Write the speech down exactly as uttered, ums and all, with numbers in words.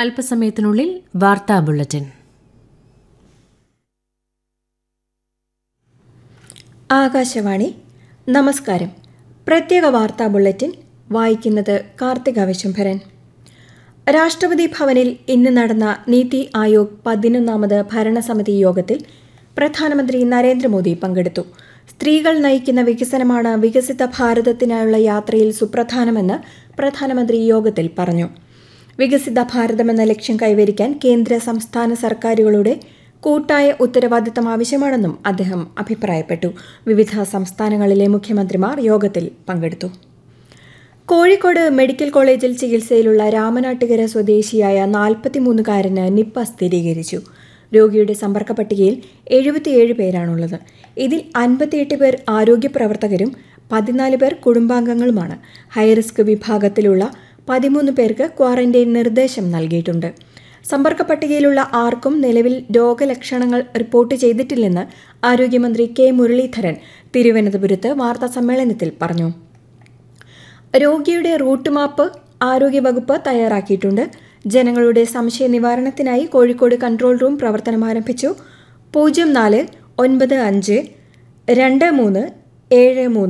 അല്പസമയത്തിനുള്ളിൽ വാർത്താ ബുള്ളറ്റിൻ. ആകാശവാണി. നമസ്കാരം. പ്രത്യേക വാർത്താ ബുള്ളറ്റിൻ വായിക്കുന്നത് കാർത്തിക വിശംഭരൻ. രാഷ്ട്രപതി ഭവനിൽ ഇന്ന് നടന്ന നീതി ആയോഗ് പതിനൊന്നാമത് ഭരണസമിതി യോഗത്തിൽ പ്രധാനമന്ത്രി നരേന്ദ്രമോദി പങ്കെടുത്തു. സ്ത്രീകൾ നയിക്കുന്ന വികസനമാണ് വികസിത ഭാരതത്തിനായുള്ള യാത്രയിൽ സുപ്രധാനമെന്ന് പ്രധാനമന്ത്രി യോഗത്തിൽ പറഞ്ഞു. വികസിത ഭാരതമെന്ന ലക്ഷ്യം കൈവരിക്കാൻ കേന്ദ്ര സംസ്ഥാന സർക്കാരുകളുടെ കൂട്ടായ ഉത്തരവാദിത്തം ആവശ്യമാണെന്നും അദ്ദേഹം അഭിപ്രായപ്പെട്ടു. വിവിധ സംസ്ഥാനങ്ങളിലെ മുഖ്യമന്ത്രിമാർ യോഗത്തിൽ പങ്കെടുത്തു. കോഴിക്കോട് മെഡിക്കൽ കോളേജിൽ ചികിത്സയിലുള്ള രാമനാട്ടുകര സ്വദേശിയായ നാൽപ്പത്തിമൂന്നുകാരന് നിപ്പ സ്ഥിരീകരിച്ചു. രോഗിയുടെ സമ്പർക്ക പട്ടികയിൽ എഴുപത്തിയേഴ് പേരാണുള്ളത്. ഇതിൽ അൻപത്തിയെട്ട് പേർ ആരോഗ്യ പ്രവർത്തകരും പതിനാല് പേർ കുടുംബാംഗങ്ങളുമാണ്. ഹൈറിസ്ക് വിഭാഗത്തിലുള്ള പതിമൂന്ന് പേർക്ക് ക്വാറന്റൈൻ നിർദ്ദേശം നൽകിയിട്ടുണ്ട്. സമ്പർക്ക പട്ടികയിലുള്ള ആർക്കും നിലവിൽ രോഗലക്ഷണങ്ങൾ റിപ്പോർട്ട് ചെയ്തിട്ടില്ലെന്ന് ആരോഗ്യമന്ത്രി കെ മുരളീധരൻ തിരുവനന്തപുരത്ത് വാർത്താസമ്മേളനത്തിൽ പറഞ്ഞു. രോഗിയുടെ റൂട്ട് മാപ്പ് ആരോഗ്യവകുപ്പ് തയ്യാറാക്കിയിട്ടുണ്ട്. ജനങ്ങളുടെ സംശയ നിവാരണത്തിനായി കോഴിക്കോട് കൺട്രോൾ റൂം പ്രവർത്തനം ആരംഭിച്ചു. പൂജ്യം നാല് ഒൻപത് അഞ്ച് രണ്ട് മൂന്ന് ഏഴ് മൂന്ന്